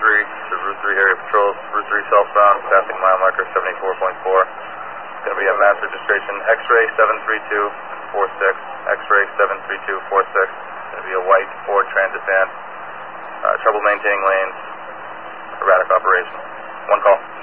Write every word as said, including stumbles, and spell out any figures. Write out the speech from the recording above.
three to Route three area patrols. Route three southbound, passing mile marker seventy-four point four. It's going to be a mass registration X-ray seven three two four six, X-ray seven three two four six. It's going to be a white Ford Transit van. Uh, trouble maintaining lanes, erratic operation. One call.